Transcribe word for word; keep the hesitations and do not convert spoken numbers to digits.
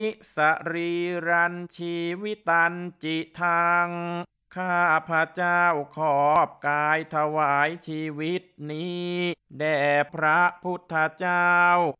สรีรันชีวิตันจิทังข้าพระเจ้าขอบกายถวายชีวิตนี้แด่พระพุทธเจ้า